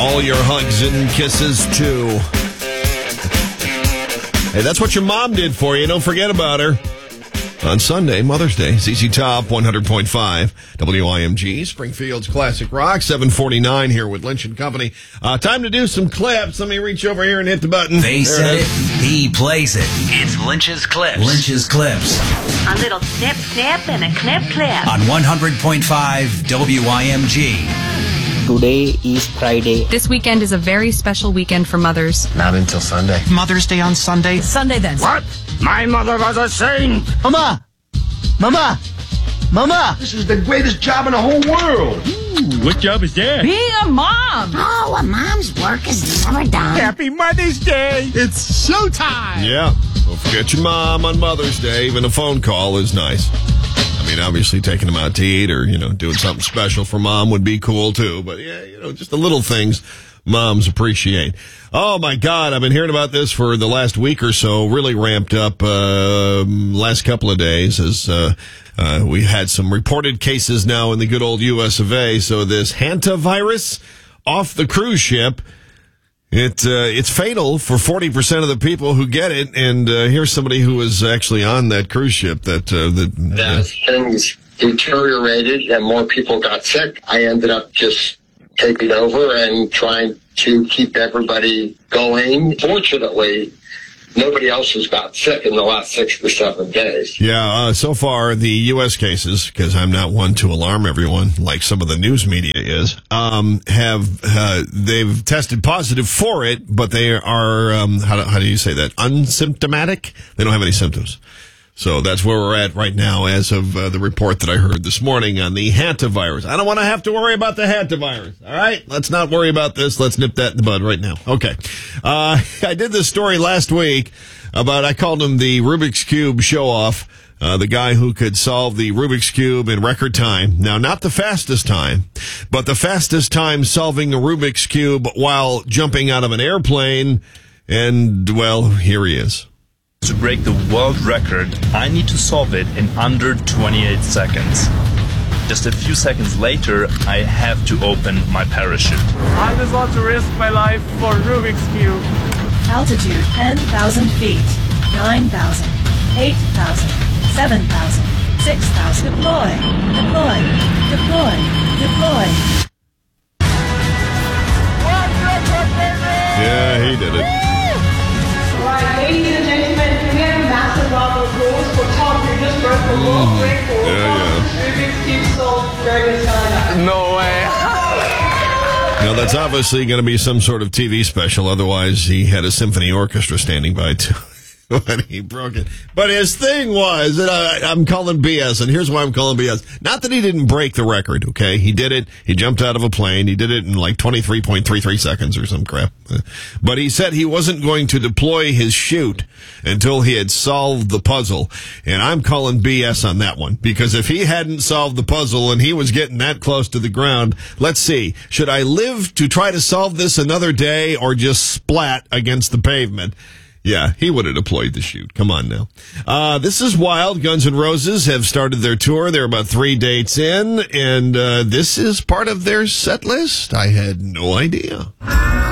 All your hugs and kisses, too. Hey, that's what your mom did for you. Don't forget about her. On Sunday, Mother's Day, ZZ Top 100.5, WIMG, Springfield's Classic Rock, 749 here with Lynch & Company. Time to do some clips. Let me reach over here and hit the button. They said it, he plays it. It's Lynch's Clips. Lynch's Clips. A little snip, snip, and a clip, clip. On 100.5 WIMG. Today is Friday. This weekend is a very special weekend for mothers. Not until Sunday. Mother's Day on Sunday. Sunday then. What? My mother was a saint! Mama! Mama! Mama! This is the greatest job in the whole world! What job is that? Being a mom! Oh, a mom's work is never done. Happy Mother's Day! It's showtime! Yeah. Don't forget your mom on Mother's Day. Even a phone call is nice. I mean, obviously taking them out to eat or, doing something special for mom would be cool too. But yeah, just the little things moms appreciate. Oh my God, I've been hearing about this for the last week or so, really ramped up last couple of days as we had some reported cases now in the good old US of A. So this hantavirus off the cruise ship, it's fatal for 40% of the people who get it. And here's somebody who was actually on that cruise ship that things deteriorated and more people got sick. I ended up just taking over and trying to keep everybody going. Fortunately, nobody else has got sick in the last 6 to 7 days. Yeah, so far the U.S. cases, because I'm not one to alarm everyone like some of the news media is, they've tested positive for it, but they are how do you say that? Asymptomatic. They don't have any symptoms. So that's where we're at right now as of the report that I heard this morning on the hantavirus. I don't want to have to worry about the hantavirus. All right? Let's not worry about this. Let's nip that in the bud right now. Okay. I did this story last week about, I called him the Rubik's Cube show-off, the guy who could solve the Rubik's Cube in record time. Now, not the fastest time, but the fastest time solving a Rubik's Cube while jumping out of an airplane. And, well, here he is. To break the world record, I need to solve it in under 28 seconds. Just a few seconds later, I have to open my parachute. I just want to risk my life for Rubik's Cube. Altitude 10,000 feet, 9,000, 8,000, 7,000, 6,000. Deploy, deploy, deploy, deploy. Yeah, he did it. Ladies and gentlemen, can we have a massive round of applause for Tom, who just broke the world record? Rubik's Cube solved Dragon's China. No way. Now, that's obviously going to be some sort of TV special. Otherwise, he had a symphony orchestra standing by, too. When he broke it. But his thing was, and I'm calling BS, and here's why I'm calling BS. Not that he didn't break the record, okay? He did it. He jumped out of a plane. He did it in like 23.33 seconds or some crap. But he said he wasn't going to deploy his chute until he had solved the puzzle. And I'm calling BS on that one. Because if he hadn't solved the puzzle and he was getting that close to the ground, let's see. Should I live to try to solve this another day or just splat against the pavement? Yeah, he would have deployed the chute. Come on now. This is wild. Guns N' Roses have started their tour. They're about 3 dates in, and this is part of their set list. I had no idea.